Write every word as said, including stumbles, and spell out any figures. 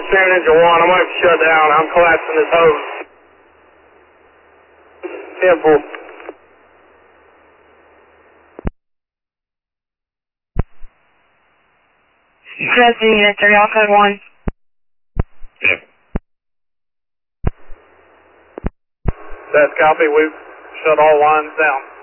Steering engine one, I'm going to shut down. I'm collapsing this hose. ten four. Dresden Unit three, all code one. That's copy. We've shut all lines down.